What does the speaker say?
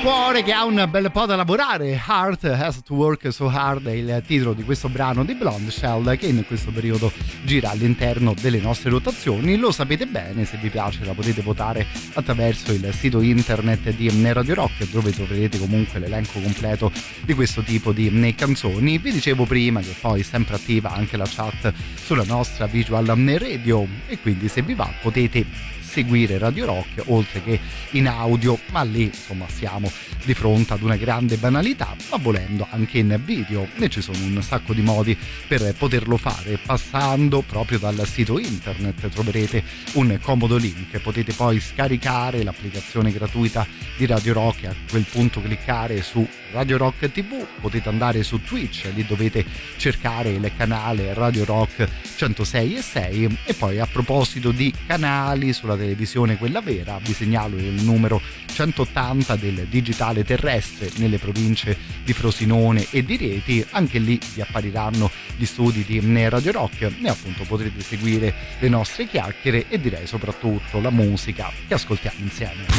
cuore che ha un bel po' da lavorare. Heart Has to Work So Hard è il titolo di questo brano di Blonde Shell, che in questo periodo gira all'interno delle nostre rotazioni. Lo sapete bene, se vi piace la potete votare attraverso il sito internet di Radio Rock, dove troverete comunque l'elenco completo di questo tipo di canzoni. Vi dicevo prima che poi è sempre attiva anche la chat sulla nostra Visual Radio, e quindi se vi va potete seguire Radio Rock oltre che in audio, ma lì insomma siamo di fronte ad una grande banalità, ma volendo anche in video, e ci sono un sacco di modi per poterlo fare. Passando proprio dal sito internet troverete un comodo link, potete poi scaricare l'applicazione gratuita di Radio Rock e a quel punto cliccare su Radio Rock TV, potete andare su Twitch, lì dovete cercare il canale Radio Rock 106.6, e poi a proposito di canali sulla televisione quella vera, vi segnalo il numero 180 del digitale terrestre nelle province di Frosinone e di Rieti. Anche lì vi appariranno gli studi di Radio Rock e appunto potrete seguire le nostre chiacchiere e direi soprattutto la musica che ascoltiamo insieme.